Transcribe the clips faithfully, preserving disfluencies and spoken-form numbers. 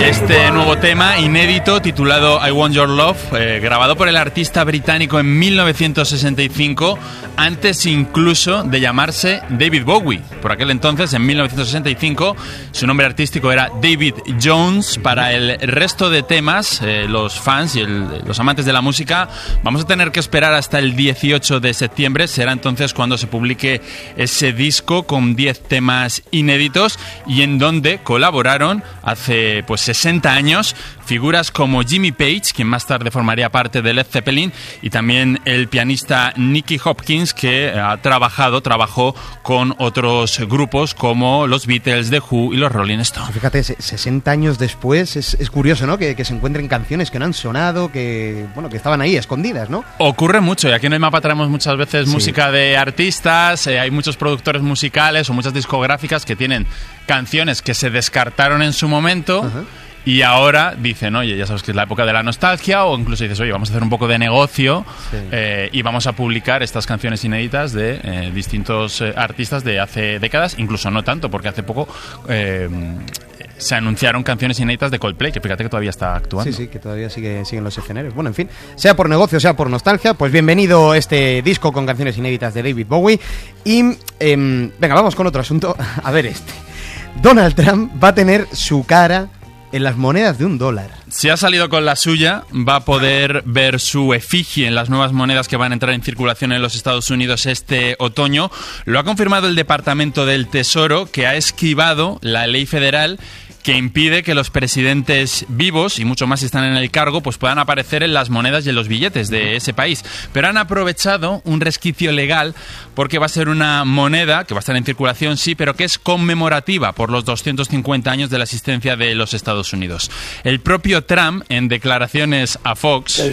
Este nuevo tema inédito titulado I Want Your Love, eh, grabado por el artista británico en mil novecientos sesenta y cinco, antes incluso de llamarse David Bowie. Por aquel entonces, en mil novecientos sesenta y cinco, su nombre artístico era David Jones. Para el resto de temas, eh, los fans y el, los amantes de la música, vamos a tener que esperar hasta el dieciocho de septiembre. Será entonces cuando se publique ese disco con diez temas inéditos y en donde colaboraron hace pues sesenta años figuras como Jimmy Page, quien más tarde formaría parte de Led Zeppelin, y también el pianista Nicky Hopkins, que ha trabajado, trabajó con otros grupos como los Beatles, The Who y los Rolling Stones. Fíjate, sesenta años después es, es curioso, ¿no? Que, que se encuentren canciones que no han sonado, que bueno, que estaban ahí escondidas, ¿no? Ocurre mucho, y aquí en el mapa traemos muchas veces sí. música de artistas, eh, hay muchos productores musicales o muchas discográficas que tienen canciones que se descartaron en su momento. Uh-huh. Y ahora dicen, oye, ya sabes que es la época de la nostalgia, o incluso dices, oye, vamos a hacer un poco de negocio sí. eh, y vamos a publicar estas canciones inéditas de eh, distintos eh, artistas de hace décadas, incluso no tanto, porque hace poco eh, se anunciaron canciones inéditas de Coldplay, que fíjate que todavía está actuando. Sí, sí, que todavía sigue, siguen los escenarios. Bueno, en fin, sea por negocio, sea por nostalgia, pues bienvenido este disco con canciones inéditas de David Bowie. Y, eh, venga, vamos con otro asunto. A ver este. Donald Trump va a tener su cara en las monedas de un dólar. Si ha salido con la suya, va a poder ver su efigie en las nuevas monedas que van a entrar en circulación en los Estados Unidos este otoño. Lo ha confirmado el Departamento del Tesoro, que ha esquivado la ley federal que impide que los presidentes vivos, y mucho más si están en el cargo, pues puedan aparecer en las monedas y en los billetes de ese país. Pero han aprovechado un resquicio legal porque va a ser una moneda que va a estar en circulación, sí, pero que es conmemorativa por los doscientos cincuenta años de la existencia de los Estados Unidos. El propio Trump, en declaraciones a Fox...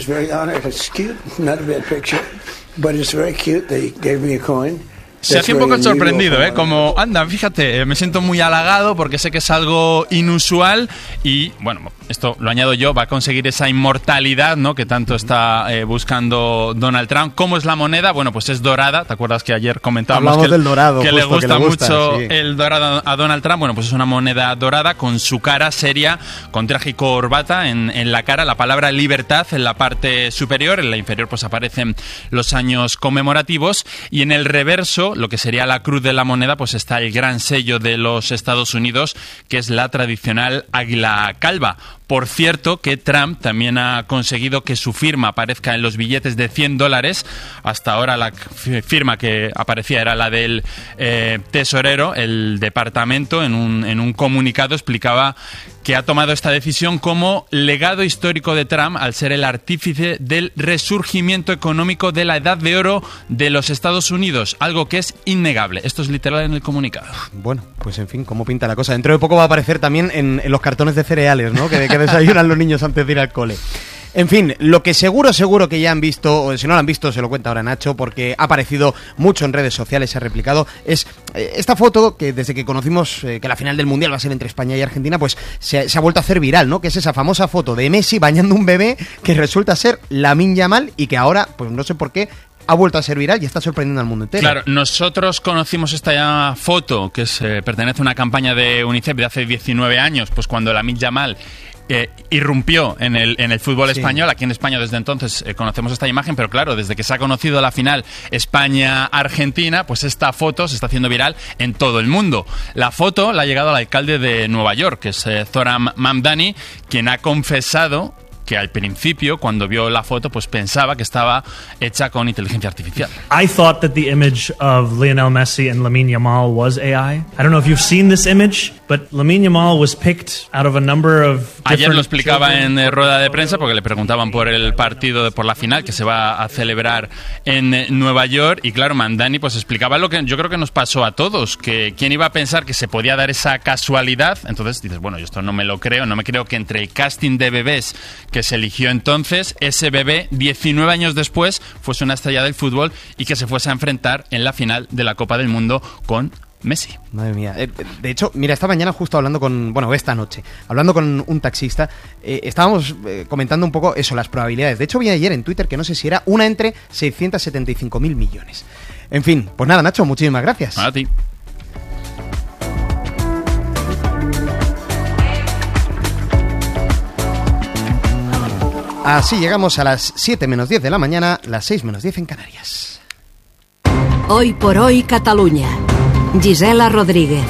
Se hacía un poco sorprendido, ¿eh? Como, anda, fíjate, me siento muy halagado porque sé que es algo inusual y, bueno, esto lo añado yo, va a conseguir esa inmortalidad, ¿no?, que tanto está eh, buscando Donald Trump. ¿Cómo es la moneda? Bueno, pues es dorada. ¿Te acuerdas que ayer comentábamos Hablamos que, del dorado, que, justo, le gusta que le gusta mucho sí. el dorado a Donald Trump? Bueno, pues es una moneda dorada con su cara seria, con traje y corbata en, en la cara, la palabra libertad en la parte superior, en la inferior pues aparecen los años conmemorativos y en el reverso, lo que sería la cruz de la moneda, pues está el gran sello de los Estados Unidos, que es la tradicional águila calva. Por cierto, que Trump también ha conseguido que su firma aparezca en los billetes de cien dólares. Hasta ahora la firma que aparecía era la del eh, tesorero. El departamento, en un, en un comunicado, explicaba que ha tomado esta decisión como legado histórico de Trump al ser el artífice del resurgimiento económico de la edad de oro de los Estados Unidos, algo que es innegable. Esto es literal en el comunicado. Bueno, pues en fin, ¿cómo pinta la cosa? Dentro de poco va a aparecer también en, en los cartones de cereales, ¿no?, que, que desayunan los niños antes de ir al cole. En fin, lo que seguro, seguro que ya han visto, o si no lo han visto, se lo cuenta ahora Nacho, porque ha aparecido mucho en redes sociales, se ha replicado, es eh, esta foto que desde que conocimos eh, que la final del Mundial va a ser entre España y Argentina, pues se, se ha vuelto a hacer viral, ¿no? Que es esa famosa foto de Messi bañando un bebé que resulta ser Lamine Yamal y que ahora, pues no sé por qué, ha vuelto a ser viral y está sorprendiendo al mundo entero. Claro, nosotros conocimos esta foto, que es, eh, pertenece a una campaña de UNICEF de hace diecinueve años, pues cuando Lamine Yamal Eh, irrumpió en el, en el fútbol sí. español. Aquí en España desde entonces eh, conocemos esta imagen, pero claro, desde que se ha conocido la final España-Argentina, pues esta foto se está haciendo viral en todo el mundo. La foto la ha llegado al alcalde de Nueva York, que es eh, Zoran Mamdani, quien ha confesado que al principio, cuando vio la foto, pues pensaba que estaba hecha con inteligencia artificial. I thought that the image of Lionel Messi and Lamine Yamal was A I. I don't know if you've seen this image, but Lamine Yamal was picked out of a number of Ayer lo explicaba en eh, rueda de prensa porque le preguntaban por el partido, de, por la final que se va a celebrar en eh, Nueva York, y claro, Mamdani pues explicaba lo que yo creo que nos pasó a todos, que quién iba a pensar que se podía dar esa casualidad. Entonces dices, bueno, yo esto no me lo creo, no me creo que entre el casting de bebés que se eligió entonces, ese bebé diecinueve años después fuese una estrella del fútbol y que se fuese a enfrentar en la final de la Copa del Mundo con Messi. Madre mía. Eh, de hecho, mira, esta mañana justo hablando con... Bueno, esta noche, hablando con un taxista, eh, estábamos eh, comentando un poco eso, las probabilidades. De hecho, vi ayer en Twitter que no sé si era una entre seiscientos setenta y cinco mil millones. En fin, pues nada, Nacho, muchísimas gracias. A ti. Así llegamos a las siete menos diez de la mañana, las seis menos diez en Canarias. Hoy por hoy Catalunya. Gisela Rodríguez.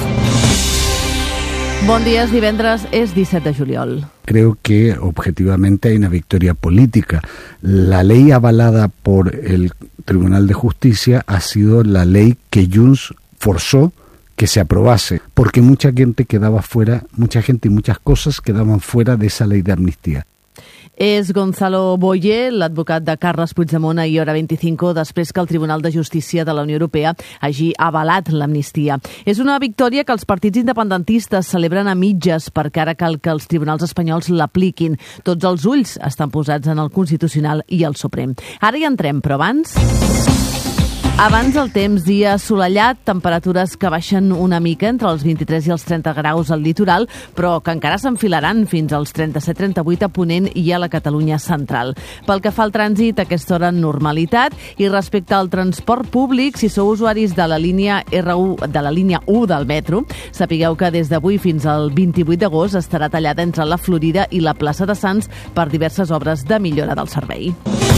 Bon dia, és divendres, és disset de juliol. Creo que objetivamente hay una victoria política. La ley avalada por el Tribunal de Justicia ha sido la ley que Junts forzó que se aprobase, porque mucha gente quedaba fuera, mucha gente y muchas cosas quedaban fuera de esa ley de amnistía. És Gonzalo Boye, l'advocat de Carles Puigdemont i Hora vint-i-cinc, després que el Tribunal de Justícia de la Unió Europea hagi avalat l'amnistia. És una victòria que els partits independentistes celebren a mitges perquè ara cal que els tribunals espanyols l'apliquin. Tots els ulls estan posats en el Constitucional i el Suprem. Ara hi entrem, però abans... Abans el temps, dia assolellat, temperatures que baixen una mica entre els vint-i-tres i els trenta graus al litoral, però que encara s'enfilaran fins als trenta-set trenta-vuit a Ponent i a la Catalunya central. Pel que fa al trànsit, a aquesta hora normalitat, i respecte al transport públic, si sou usuaris de la línia R u, de la línia u del metro, sapigueu que des d'avui fins al vint-i-vuit d'agost estarà tallada entre la Florida i la plaça de Sants per diverses obres de millora del servei.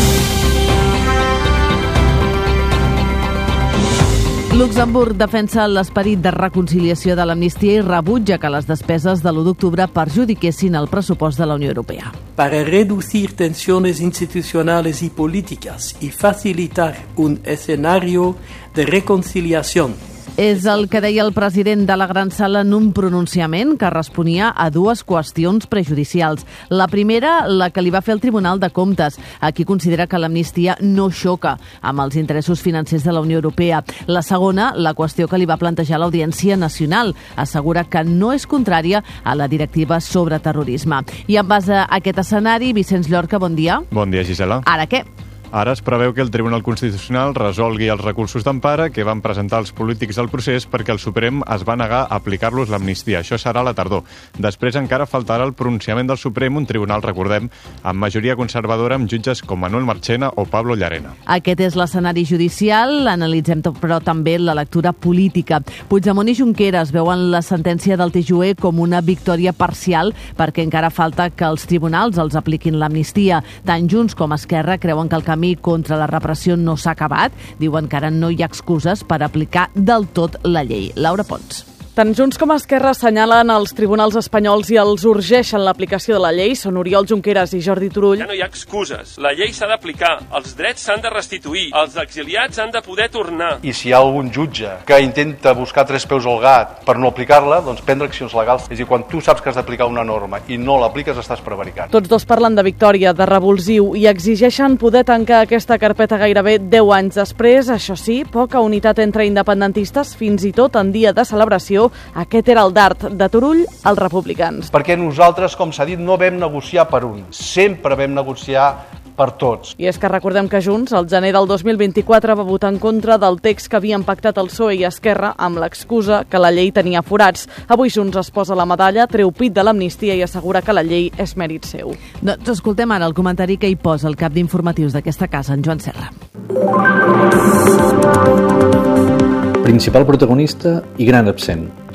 Luxemburg defensa l'esperit de reconciliació de l'amnistia i rebutja que les despeses de l'u d'octubre perjudiquessin el pressupost de la Unió Europea. Para reducir tensiones institucionales y políticas y facilitar un escenario de reconciliación. És el que deia el president de la Gran Sala en un pronunciament que responia a dues qüestions prejudicials. La primera, la que li va fer el Tribunal de Comptes. Aquí considera que l'amnistia no xoca amb els interessos financers de la Unió Europea. La segona, la qüestió que li va plantejar l'Audiència Nacional. Assegura que no és contrària a la directiva sobre terrorisme. I en base a aquest escenari, Vicenç Llorca, bon dia. Bon dia, Gisela. Ara què? Ara es preveu que el Tribunal Constitucional resolgui els recursos d'empara que van presentar els polítics al procés perquè el Suprem es va negar a aplicar-los l'amnistia. Això serà a la tardor. Després encara faltarà el pronunciament del Suprem, un tribunal, recordem, amb majoria conservadora amb jutges com Manuel Marchena o Pablo Llarena. Aquest és l'escenari judicial. Analitzem però també la lectura política. Puigdemont i Junqueras veuen la sentència del T J U E com una victòria parcial perquè encara falta que els tribunals els apliquin l'amnistia. Tant Junts com Esquerra creuen que el camí contra la repressió no s'ha acabat. Diuen que ara no hi ha excuses per aplicar del tot la llei. Laura Pons. Tant Junts com Esquerra assenyalen els tribunals espanyols i els urgeixen l'aplicació de la llei. Són Oriol Junqueras i Jordi Turull. Ja no hi ha excuses. La llei s'ha d'aplicar. Els drets s'han de restituir. Els exiliats han de poder tornar. I si hi ha algun jutge que intenta buscar tres peus al gat per no aplicar-la, doncs prendre accions legals. És a dir, quan tu saps que has d'aplicar una norma i no l'apliques, estàs prevaricant. Tots dos parlen de victòria, de revulsiu, i exigeixen poder tancar aquesta carpeta gairebé deu anys després. Això sí, poca unitat entre independentistes, fins i tot en dia de celebració. Aquest era el dart de Turull als republicans. Perquè nosaltres, com s'ha dit, no vam negociar per un. Sempre vam negociar per tots. I és que recordem que Junts, al gener del dos mil vint-i-quatre, va votar en contra del text que havien pactat el P S O E i Esquerra amb l'excusa que la llei tenia forats. Avui Junts es posa la medalla, treu pit de l'amnistia i assegura que la llei és mèrit seu. Doncs escoltem ara el comentari que hi posa el cap d'informatius d'aquesta casa, en Joan Serra. Principal protagonista i gran absent.